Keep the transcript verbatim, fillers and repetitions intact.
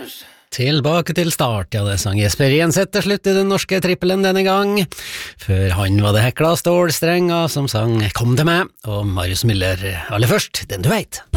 Tilbake til start, ja, det sang Jesper Jenseth til slutt i den norske trippelen denne gang. Før han var det Hekla Stålstrenga som sang Kom til meg, og Marius Müller aller først, Den du vet.